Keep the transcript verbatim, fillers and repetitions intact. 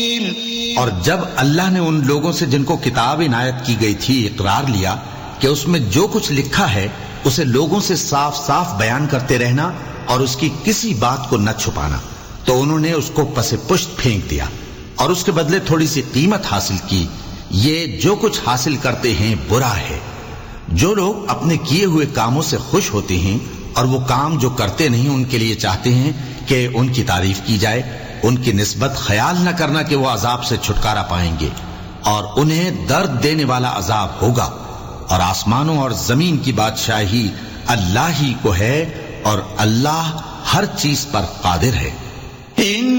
और जब अल्लाह ने उन लोगों से जिनको किताब इनायत की गई थी इकरार लिया कि उसमें जो कुछ लिखा है उसे लोगों से साफ साफ बयान करते रहना और उसकी किसी बात को न छुपाना, तो उन्होंने उसको पसे पुष्ट फेंक दिया और उसके बदले थोड़ी सी कीमत हासिल की। ये जो कुछ हासिल करते हैं बुरा है। जो लोग अपने किए हुए कामों से खुश होते हैं और वो काम जो करते नहीं उनके लिए चाहते हैं कि उनकी तारीफ की जाए, उनकी निस्बत ख्याल न करना कि वो अजाब से छुटकारा पाएंगे और उन्हें दर्द देने वाला अजाब होगा। और आसमानों और जमीन की बादशाही अल्लाह ही को है और अल्लाह हर चीज पर कादिर है।